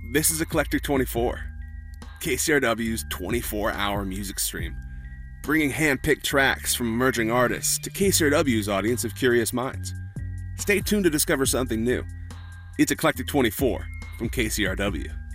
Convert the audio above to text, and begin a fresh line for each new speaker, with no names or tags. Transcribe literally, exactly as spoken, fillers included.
This is Eclectic twenty-four, K C R W's twenty-four hour music stream, bringing hand-picked tracks from emerging artists to K C R W's audience of curious minds. Stay tuned to discover something new. It's Eclectic twenty-four from K C R W.